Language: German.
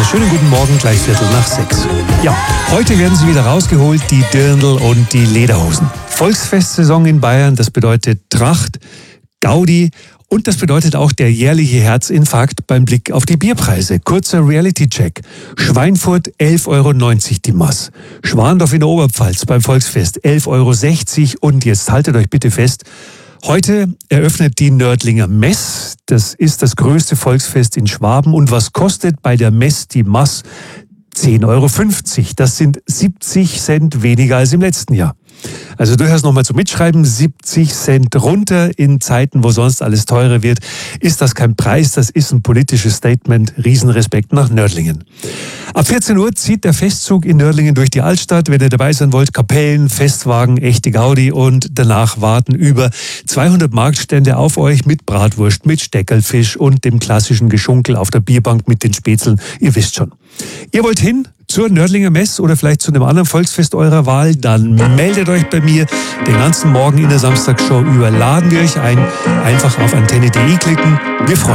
Schönen guten Morgen, gleich 5:45. Ja, heute werden sie wieder rausgeholt, die Dirndl und die Lederhosen. Volksfestsaison in Bayern, das bedeutet Tracht, Gaudi und das bedeutet auch der jährliche Herzinfarkt beim Blick auf die Bierpreise. Kurzer Reality-Check. Schweinfurt 11,90 € die Maß. Schwandorf in der Oberpfalz beim Volksfest 11,60 € und jetzt haltet euch bitte fest, heute eröffnet die Nördlinger Mess. Das ist das größte Volksfest in Schwaben. Und was kostet bei der Mess die Maß? 10,50 €. Das sind 70 Cent weniger als im letzten Jahr. Also durchaus nochmal zum Mitschreiben, 70 Cent runter in Zeiten, wo sonst alles teurer wird. Ist das kein Preis, das ist ein politisches Statement. Riesenrespekt nach Nördlingen. Ab 14 Uhr zieht der Festzug in Nördlingen durch die Altstadt. Wenn ihr dabei sein wollt, Kapellen, Festwagen, echte Gaudi und danach warten über 200 Marktstände auf euch mit Bratwurst, mit Steckerlfisch und dem klassischen Geschunkel auf der Bierbank mit den Spätzeln. Ihr wisst schon. Ihr wollt hin zur Nördlinger Mess oder vielleicht zu einem anderen Volksfest eurer Wahl, dann meldet euch bei mir. Den ganzen Morgen in der Samstagshow über laden wir euch ein. Einfach auf antenne.de klicken. Wir freuen uns.